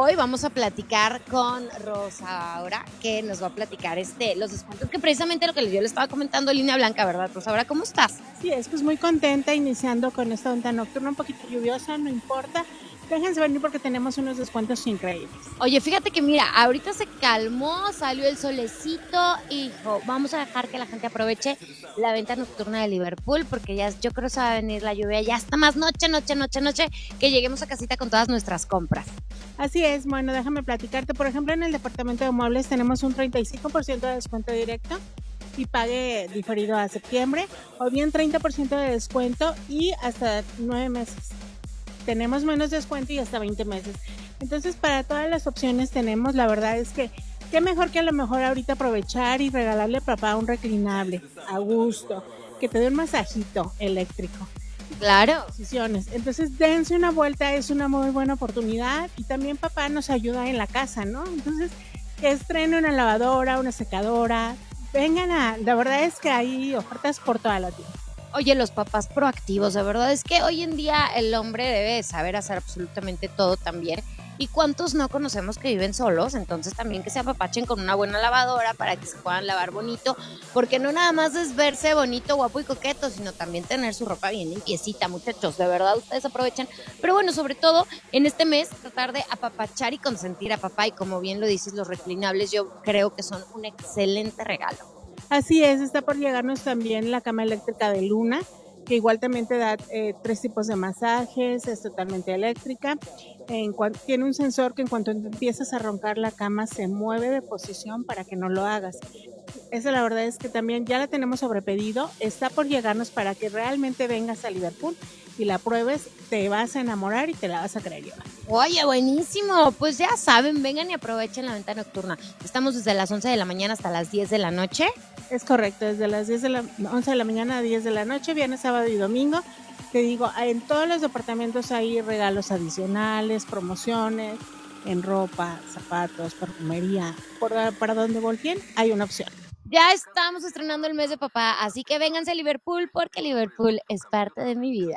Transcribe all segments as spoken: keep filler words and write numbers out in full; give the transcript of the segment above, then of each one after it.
hoy vamos a platicar con Rosaura, que nos va a platicar este, los descuentos, que precisamente lo que yo le estaba comentando, línea blanca, ¿verdad, Rosaura? ¿Cómo estás? Sí, es pues muy contenta iniciando con esta venta nocturna, un poquito lluviosa, no importa. Déjense venir porque tenemos unos descuentos increíbles. Oye, fíjate que mira, ahorita se calmó, salió el solecito y dijo, vamos a dejar que la gente aproveche la venta nocturna de Liverpool, porque ya yo creo que se va a venir la lluvia, ya hasta más noche, noche, noche, noche, que lleguemos a casita con todas nuestras compras. Así es, bueno, déjame platicarte. Por ejemplo, en el departamento de muebles tenemos un treinta y cinco por ciento de descuento directo y pague diferido a septiembre, o bien treinta por ciento de descuento y hasta nueve meses. Tenemos menos descuento y hasta veinte meses. Entonces, para todas las opciones tenemos, la verdad es que qué mejor que a lo mejor ahorita aprovechar y regalarle a papá un reclinable a gusto, que te dé un masajito eléctrico. Claro. Entonces, dense una vuelta, es una muy buena oportunidad y también papá nos ayuda en la casa, ¿no? Entonces, que estrene una lavadora, una secadora, vengan a, la verdad es que hay ofertas por toda la tienda. Oye, los papás proactivos, de verdad es que hoy en día el hombre debe saber hacer absolutamente todo también. ¿Y cuántos no conocemos que viven solos? Entonces también que se apapachen con una buena lavadora para que se puedan lavar bonito, porque no nada más es verse bonito, guapo y coqueto, sino también tener su ropa bien limpiecita, muchachos, de verdad ustedes aprovechen. Pero bueno, sobre todo en este mes tratar de apapachar y consentir a papá, y como bien lo dices, los reclinables yo creo que son un excelente regalo. Así es, está por llegarnos también la cama eléctrica de Luna, que igual también te da eh, tres tipos de masajes, es totalmente eléctrica. En cuanto, tiene un sensor que en cuanto empiezas a roncar la cama se mueve de posición para que no lo hagas. Esa la verdad es que también ya la tenemos sobrepedido, está por llegarnos para que realmente vengas a Liverpool y la pruebes, te vas a enamorar y te la vas a querer llevar. Oye, buenísimo, pues ya saben, vengan y aprovechen la venta nocturna. Estamos desde las once de la mañana hasta las diez de la noche. Es correcto, desde las diez de la, once de la mañana a diez de la noche, viernes, sábado y domingo. Te digo, en todos los departamentos hay regalos adicionales, promociones, en ropa, zapatos, perfumería, por, para donde volteen hay una opción. Ya estamos estrenando el mes de papá, así que vénganse a Liverpool porque Liverpool es parte de mi vida.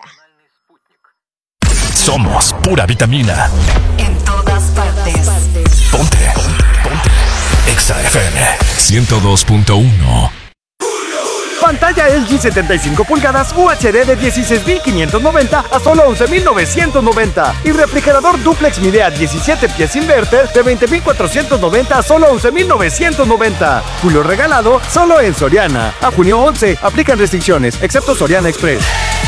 Somos pura vitamina. En todas partes. Ponte. Ponte. Exa F M ciento dos punto uno. Pantalla L G setenta y cinco pulgadas U H D de dieciséis mil quinientos noventa a solo once mil novecientos noventa. Y refrigerador duplex Midea diecisiete pies inverter de veinte mil cuatrocientos noventa a solo once mil novecientos noventa. Julio regalado solo en Soriana. A junio once. Aplican restricciones, excepto Soriana Express.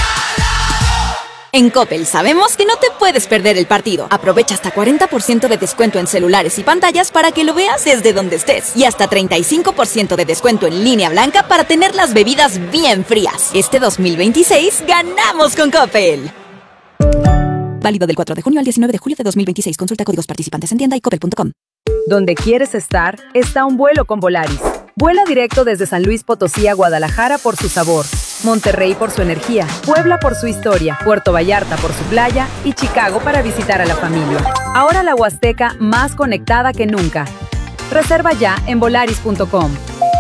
En Coppel sabemos que no te puedes perder el partido. Aprovecha hasta cuarenta por ciento de descuento en celulares y pantallas para que lo veas desde donde estés. Y hasta treinta y cinco por ciento de descuento en línea blanca para tener las bebidas bien frías. Este dos mil veintiséis ganamos con Coppel. Válido del cuatro de junio al diecinueve de julio de dos mil veintiséis. Consulta códigos participantes en tienda y coppel punto com. Donde quieres estar, está un vuelo con Volaris. Vuela directo desde San Luis Potosí a Guadalajara por su sabor, Monterrey por su energía, Puebla por su historia, Puerto Vallarta por su playa y Chicago para visitar a la familia. Ahora la Huasteca más conectada que nunca. Reserva ya en volaris punto com.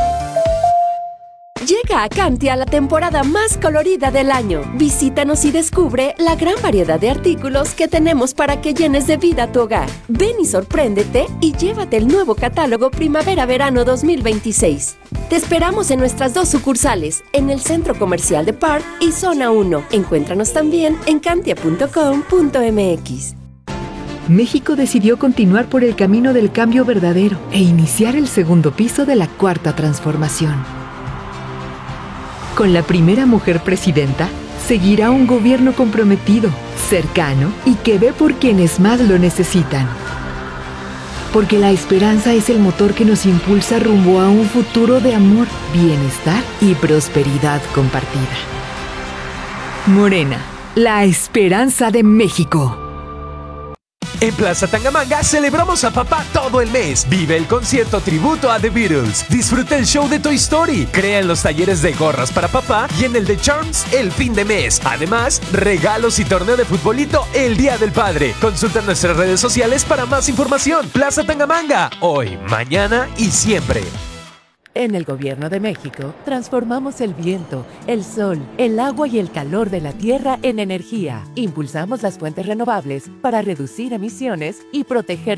Llega a Cantia la temporada más colorida del año. Visítanos y descubre la gran variedad de artículos que tenemos para que llenes de vida tu hogar. Ven y sorpréndete y llévate el nuevo catálogo Primavera-Verano dos mil veintiséis. Te esperamos en nuestras dos sucursales, en el Centro Comercial de Park y Zona uno. Encuéntranos también en cantia punto com punto m x. México decidió continuar por el camino del cambio verdadero e iniciar el segundo piso de la Cuarta Transformación. Con la primera mujer presidenta, seguirá un gobierno comprometido, cercano y que ve por quienes más lo necesitan. Porque la esperanza es el motor que nos impulsa rumbo a un futuro de amor, bienestar y prosperidad compartida. Morena, la esperanza de México. En Plaza Tangamanga celebramos a papá todo el mes. Vive el concierto tributo a The Beatles. Disfruta el show de Toy Story. Crea en los talleres de gorras para papá y en el de Charms el fin de mes. Además, regalos y torneo de futbolito el Día del Padre. Consulta nuestras redes sociales para más información. Plaza Tangamanga, hoy, mañana y siempre. En el Gobierno de México, transformamos el viento, el sol, el agua y el calor de la tierra en energía. Impulsamos las fuentes renovables para reducir emisiones y proteger